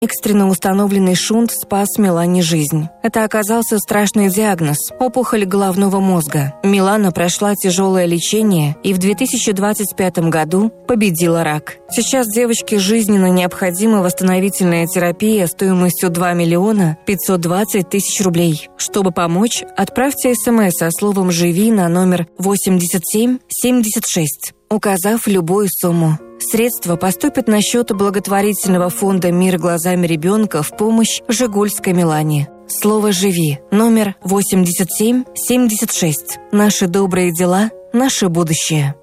Экстренно установленный шунт спас Милане жизнь. Это оказался страшный диагноз – опухоль головного мозга. Милана прошла тяжелое лечение и в 2025 году победила рак. Сейчас девочке жизненно необходима восстановительная терапия стоимостью 2 миллиона 520 тысяч рублей. Чтобы помочь, отправьте СМС со словом «Живи» на номер 8776, указав любую сумму. Средства поступят на счет благотворительного фонда «Мир глазами ребенка» в помощь Жигульской Милане. Слово «Живи» номер 8776. Наши добрые дела, наше будущее.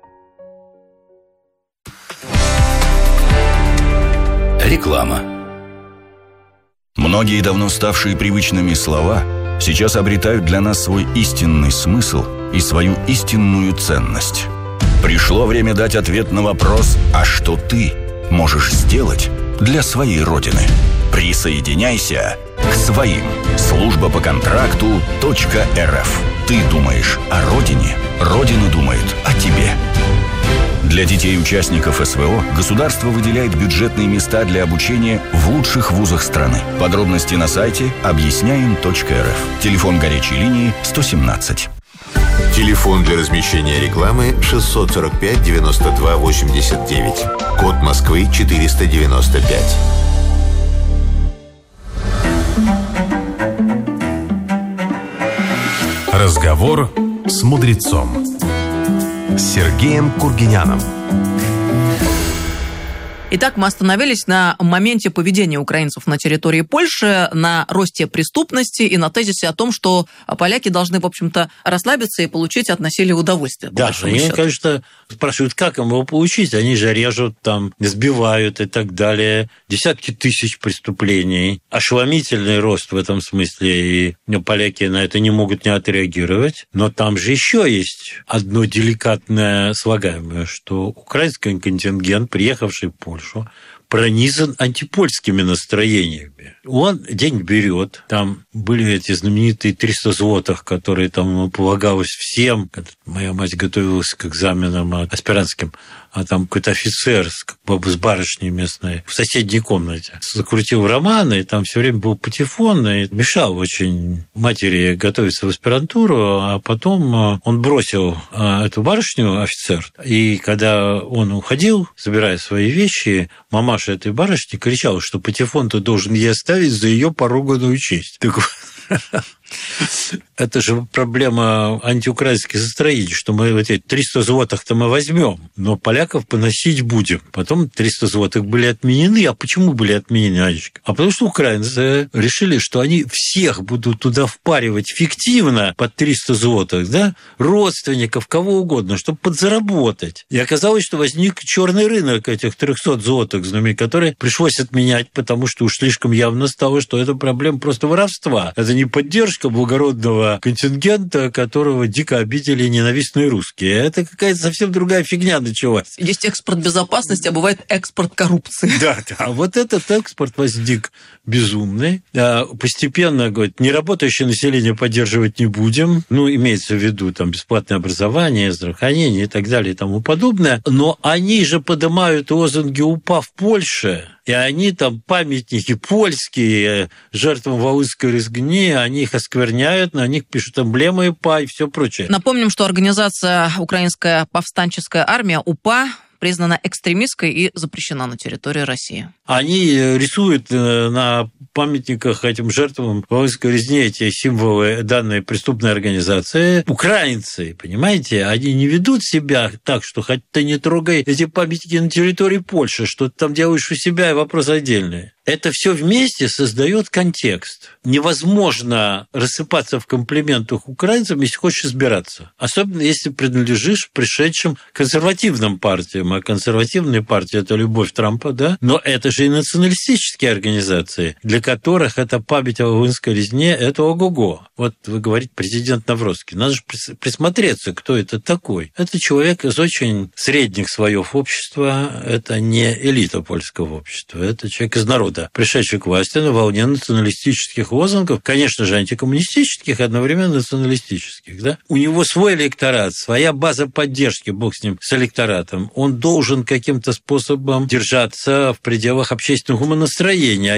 Реклама. Многие давно ставшие привычными слова сейчас обретают для нас свой истинный смысл и свою истинную ценность. Пришло время дать ответ на вопрос: а что ты можешь сделать для своей Родины? Присоединяйся к своим. Служба по контракту .рф. Ты думаешь о Родине, Родина думает о тебе. Для детей-участников СВО государство выделяет бюджетные места для обучения в лучших вузах страны. Подробности на сайте объясняем.рф. Телефон горячей линии 117. Телефон для размещения рекламы 645 92 89. Код Москвы 495. Разговор с мудрецом. С Сергеем Кургиняном. Итак, мы остановились на моменте поведения украинцев на территории Польши, на росте преступности и на тезисе о том, что поляки должны, в общем-то, расслабиться и получить от насилия удовольствие. Да, они, конечно, спрашивают, как им его получить. Они же режут, там, сбивают и так далее. Десятки тысяч преступлений. Ошеломительный рост в этом смысле. И поляки на это не могут не отреагировать. Но там же еще есть одно деликатное слагаемое, что украинский контингент, приехавший в Польшу, пронизан антипольскими настроениями. Он деньги берет. Там были эти знаменитые 300 злотых, которые там полагалось всем. Моя мать готовилась к экзаменам аспирантским, а там какой-то офицер с барышней местной в соседней комнате закрутил романы, и там все время был патефон, и мешал очень матери готовиться в аспирантуру, а потом он бросил эту барышню, офицер, и когда он уходил, забирая свои вещи, мамаша этой барышни кричала, что патефон-то должен ей оставить за ее поруганную честь. Это же проблема антиукраинских настроений, что мы вот эти 300 злотых-то мы возьмем, но поляков поносить будем. Потом 300 злотых были отменены. А почему были отменены, Анечка? А потому что украинцы решили, что они всех будут туда впаривать фиктивно под 300 злотых, да? Родственников, кого угодно, чтобы подзаработать. И оказалось, что возник черный рынок этих 300 злотых, который пришлось отменять, потому что уж слишком явно стало, что это проблема просто воровства. Это не поддержка благородного контингента, которого дико обидели ненавистные русские. Это какая-то совсем другая фигня началась. Есть экспорт безопасности, а бывает экспорт коррупции. Да. Вот этот экспорт возник безумный. Постепенно, говорит, неработающее население поддерживать не будем. Имеется в виду там бесплатное образование, здравоохранение и так далее и тому подобное. Но они же поднимают лозунги УПА в Польше. И они там памятники польские жертвам Валуйской резни, они их оскверняют, на них пишут эмблемы УПА и все прочее. Напомним, что организация «Украинская повстанческая армия» УПА признана экстремистской и запрещена на территории России. Они рисуют на памятниках этим жертвам Валуйской резни эти символы данной преступной организации. Украинцы, понимаете, они не ведут себя так, что хоть ты не трогай эти памятники на территории Польши, что ты там делаешь у себя, и вопрос отдельный. Это все вместе создает контекст. Невозможно рассыпаться в комплиментах украинцам, если хочешь избираться. Особенно, если принадлежишь пришедшим консервативным партиям. А консервативные партии – это любовь Трампа, да? Но это же и националистические организации, для которых эта память о Валуйской резне – это ого-го. Вот вы говорите, президент Навроцкий. Надо же присмотреться, кто это такой. Это человек из очень средних слоев общества. Это не элита польского общества. Это человек из народа. президента, пришедший к власти на волне националистических лозунгов, конечно же, антикоммунистических, одновременно националистических. Да? У него свой электорат, своя база поддержки, бог с ним, с электоратом. Он должен каким-то способом держаться в пределах общественного умонастроения,